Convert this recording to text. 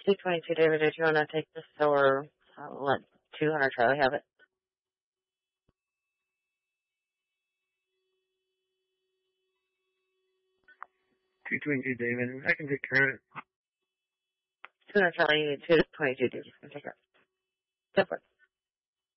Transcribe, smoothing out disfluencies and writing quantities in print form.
222, David, did you want to take this, or let 200 Charlie have it? 222, David. I can take care of it. 200 Charlie, 222, David. Take care. Go for it.